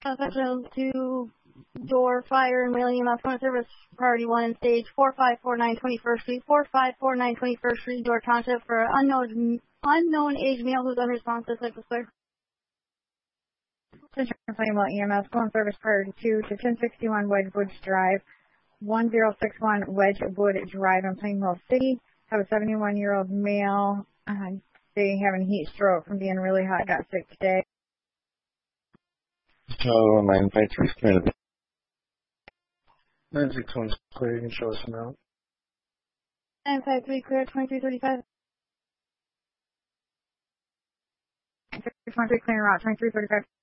Professional 2 door fire and wailing EMS phone service priority 1 in stage 4549 21st Street, 4549 21st Street, Door Township for unknown age male who's unresponsive. Cycle square. Plainwell EMS phone service priority 2 to 1061 Wedgewood Drive, 1061 Wedgewood Drive in Plainwell City. Have a 71-year-old male. They having heat stroke from being really hot. Got sick today. Hello, 953 Community. 961 clear. You can show us some out. 953 clear, 2335. 23 clear route, 2335.